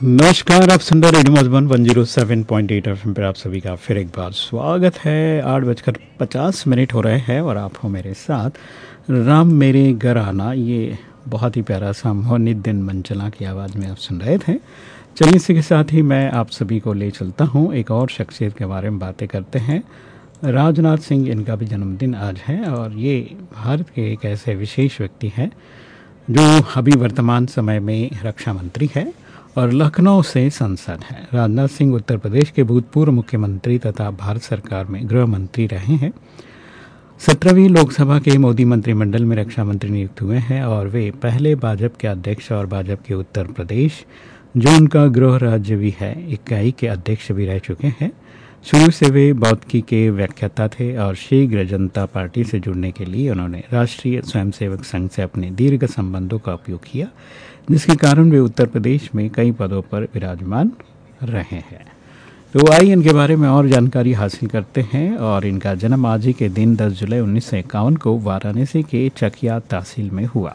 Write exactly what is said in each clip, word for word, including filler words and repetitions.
नमस्कार, आप सुन रहे radio Madhuban one zero seven point eight F M पर आप सभी का फिर एक बार स्वागत है। आठ बजकर पचास मिनट हो रहे हैं और आप हो मेरे साथ। राम मेरे घर आना, ये बहुत ही प्यारा सा मोहनित दिन मंचला की आवाज़ में आप सुन रहे थे। चलिए, इसी के साथ ही मैं आप सभी को ले चलता हूँ, एक और शख्सियत के बारे में बातें करते हैं। राजनाथ सिंह, इनका भी जन्मदिन आज है और ये भारत के एक ऐसे विशेष व्यक्ति हैं जो अभी वर्तमान समय में रक्षा मंत्री है और लखनऊ से सांसद हैं। राजनाथ सिंह उत्तर प्रदेश के भूतपूर्व मुख्यमंत्री तथा भारत सरकार में गृह मंत्री रहे हैं। सत्रहवीं लोकसभा के मोदी मंत्रिमंडल में रक्षा मंत्री नियुक्त हुए हैं और वे पहले भाजपा के अध्यक्ष और भाजपा के उत्तर प्रदेश, जो उनका गृह राज्य भी है, इकाई के अध्यक्ष भी रह चुके हैं। शुरू से वे बौद्धिकी के व्याख्याता थे और शीघ्र जनता पार्टी से जुड़ने के लिए उन्होंने राष्ट्रीय स्वयंसेवक संघ से अपने दीर्घ संबंधों का उपयोग किया, जिसके कारण वे उत्तर प्रदेश में कई पदों पर विराजमान रहे हैं। तो आइए इनके बारे में और जानकारी हासिल करते हैं। और इनका जन्म आज ही के दिन दस जुलाई उन्नीस सौ इक्यावन को वाराणसी के चकिया तहसील में हुआ।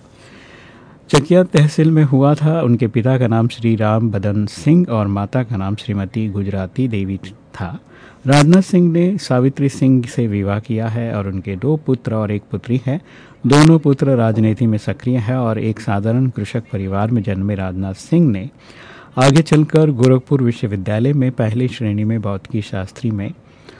चकिया तहसील में हुआ था। उनके पिता का नाम श्री राम बदन सिंह और माता का नाम श्रीमती गुजराती देवी था। राजनाथ सिंह ने सावित्री सिंह से विवाह किया है और उनके दो पुत्र और एक पुत्री है। दोनों पुत्र राजनीति में सक्रिय हैं और एक साधारण कृषक परिवार में जन्मे राजनाथ सिंह ने आगे चलकर गोरखपुर विश्वविद्यालय में पहली श्रेणी में भौतिकी शास्त्री में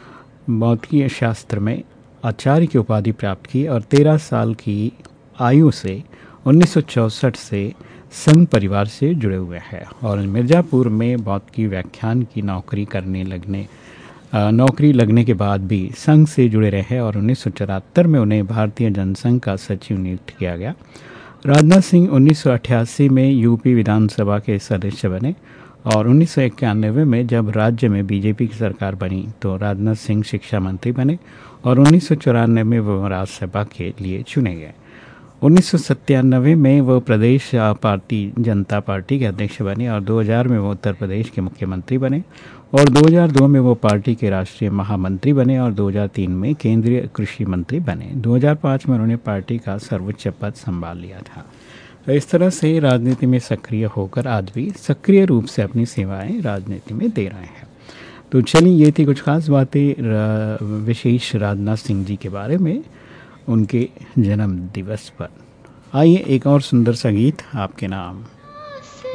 भौतिकी शास्त्र में आचार्य की उपाधि प्राप्त की और तेरह साल की आयु से उन्नीस सौ चौंसठ से संघ परिवार से जुड़े हुए हैं और मिर्ज़ापुर में भौतिकी व्याख्यान की नौकरी करने लगने नौकरी लगने के बाद भी संघ से जुड़े रहे और उन्नीस सौ चौहत्तर में उन्हें भारतीय जनसंघ का सचिव नियुक्त किया गया। राजनाथ सिंह उन्नीस सौ अट्ठासी में यूपी विधानसभा के सदस्य बने और उन्नीस सौ इक्यानवे में जब राज्य में बीजेपी की सरकार बनी तो राजनाथ सिंह शिक्षा मंत्री बने और उन्नीस सौ चौरानवे में वह राज्यसभा के लिए चुने गए। उन्नीस सौ सत्तानवे में वह प्रदेश पार्टी जनता पार्टी के अध्यक्ष बने और दो हज़ार में वो उत्तर प्रदेश के मुख्यमंत्री बने और दो हज़ार दो में वो पार्टी के राष्ट्रीय महामंत्री बने और दो हज़ार तीन में केंद्रीय कृषि मंत्री बने। दो हज़ार पाँच में उन्होंने पार्टी का सर्वोच्च पद संभाल लिया था। तो इस तरह से राजनीति में सक्रिय होकर आज भी सक्रिय रूप से अपनी सेवाएं राजनीति में दे रहे हैं। तो चलिए, ये थी कुछ खास बातें विशेष राजनाथ सिंह जी के बारे में उनके जन्म दिवस पर। आइए एक और सुंदर सा गीत आपके नाम।